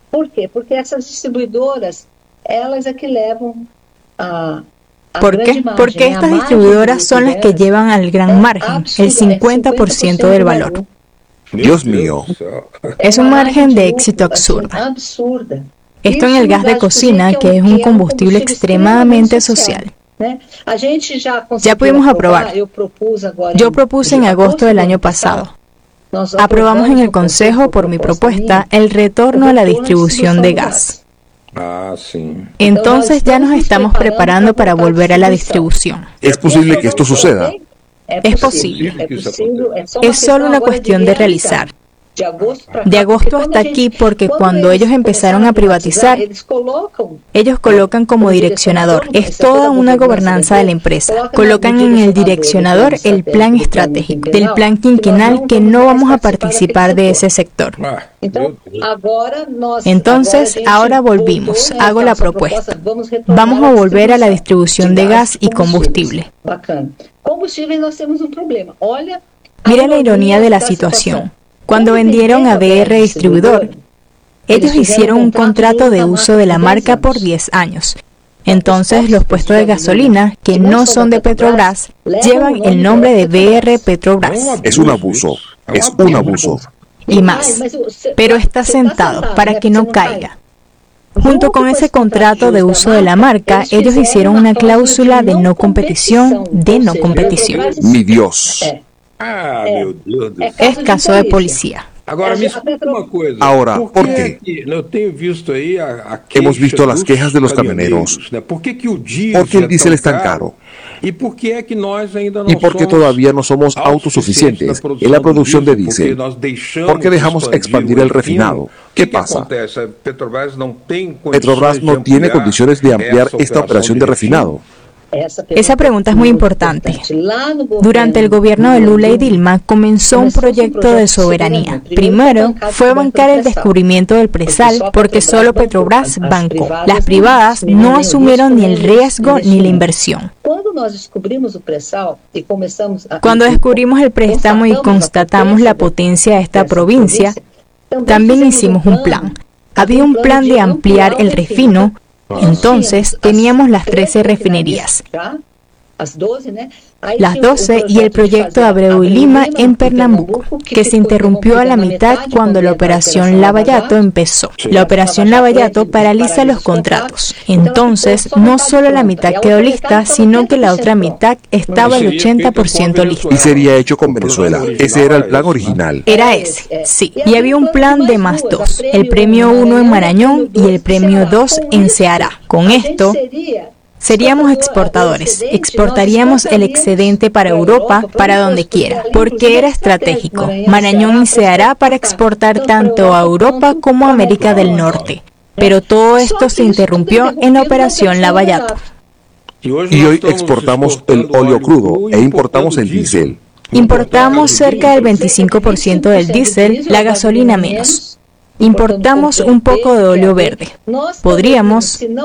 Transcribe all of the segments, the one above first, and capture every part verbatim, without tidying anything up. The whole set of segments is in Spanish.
Por quê? Porque essas distribuidoras, elas é que levam a... ¿Por qué? Porque estas distribuidoras son las que llevan al gran margen, el cincuenta por ciento del valor. Dios mío. Es un margen de éxito absurdo. Esto en el gas de cocina, que es un combustible extremadamente social. Ya pudimos aprobar. Yo propuse en agosto del año pasado. Aprobamos en el Consejo, por mi propuesta, el retorno a la distribución de gas. Entonces ya nos estamos preparando para volver a la distribución. ¿Es posible que esto suceda? Es posible. Es solo una cuestión de realizar. De agosto hasta aquí, porque cuando ellos empezaron a privatizar, ellos colocan como direccionador. Es toda una gobernanza de la empresa. Colocan en el direccionador el plan estratégico, del plan quinquenal, que no vamos a participar de ese sector. Entonces, ahora volvimos. Hago la propuesta. Vamos a volver a la distribución de gas y combustible. Mira la ironía de la situación. Cuando vendieron a B R Distribuidor, ellos hicieron un contrato de uso de la marca por diez años. Entonces, los puestos de gasolina, que no son de Petrobras, llevan el nombre de B R Petrobras. Es un abuso, es un abuso. Y más, pero está sentado para que no caiga. Junto con ese contrato de uso de la marca, ellos hicieron una cláusula de no competición, de no competición. Mi Dios. Es caso de policía. Ahora, ¿por qué? Hemos visto las quejas de los camioneros. ¿Por qué el diésel es tan caro? ¿Y por qué todavía no somos autosuficientes en la producción de diésel? ¿Por qué dejamos expandir el refinado? ¿Qué pasa? Petrobras no tiene condiciones de ampliar esta operación de refinado. Esa pregunta es muy importante. Durante el gobierno de Lula y Dilma comenzó un proyecto de soberanía. Primero fue bancar el descubrimiento del presal, porque solo Petrobras bancó. Las privadas no asumieron ni el riesgo ni la inversión. Cuando descubrimos el préstamo y constatamos la potencia de esta provincia, también hicimos un plan. Había un plan de ampliar el refino. Entonces teníamos las trece refinerías, las doce y el proyecto de Abreu y Lima en Pernambuco, que se interrumpió a la mitad cuando la operación Lavallato empezó. La operación Lavallato paraliza los contratos. Entonces, no solo la mitad quedó lista, sino que la otra mitad estaba al ochenta por ciento lista. Y sería hecho con Venezuela. Ese era el plan original. Era ese, sí. Y había un plan de más dos. El premio uno en Marañón y el premio dos en Ceará. Con esto, seríamos exportadores, exportaríamos el excedente para Europa, para donde quiera, porque era estratégico. Marañón y Ceará para exportar tanto a Europa como a América del Norte. Pero todo esto se interrumpió en la operación Lavallato. Y hoy exportamos el óleo crudo e importamos el diésel. Importamos cerca del veinticinco por ciento del diésel, la gasolina menos. Importamos un poco de óleo verde. Podríamos,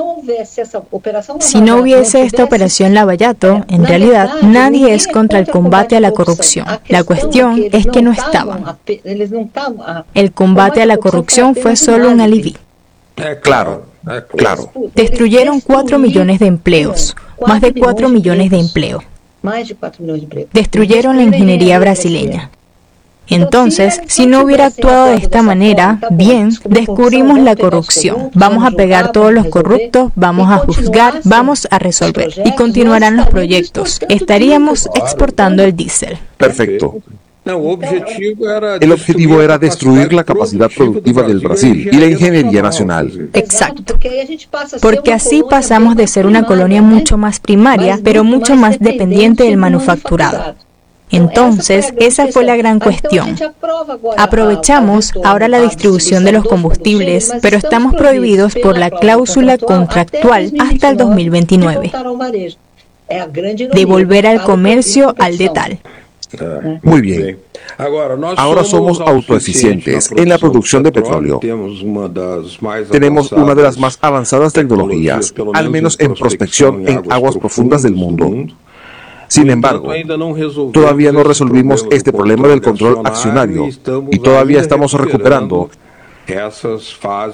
si no hubiese esta operación Lavallato, en realidad nadie es contra el combate a la corrupción. La cuestión es que no estaban. El combate a la corrupción fue solo un alibi. Claro, claro. Destruyeron cuatro millones de empleos, más de cuatro millones de empleos. Destruyeron la ingeniería brasileña. Entonces, si no hubiera actuado de esta manera, bien, descubrimos la corrupción. Vamos a pegar todos los corruptos, vamos a juzgar, vamos a resolver. Y continuarán los proyectos. Estaríamos exportando el diésel. Perfecto. El objetivo era destruir la capacidad productiva del Brasil y la ingeniería nacional. Exacto. Porque así pasamos de ser una colonia mucho más primaria, pero mucho más dependiente del manufacturado. Entonces, esa fue la gran cuestión. Aprovechamos ahora la distribución de los combustibles, pero estamos prohibidos por la cláusula contractual hasta el dos mil veintinueve. De volver al comercio al detal. Muy bien. Ahora somos autoeficientes en la producción de petróleo. Tenemos una de las más avanzadas tecnologías, al menos en prospección en aguas profundas del mundo. Sin embargo, todavía no resolvimos este problema del control accionario y todavía estamos recuperando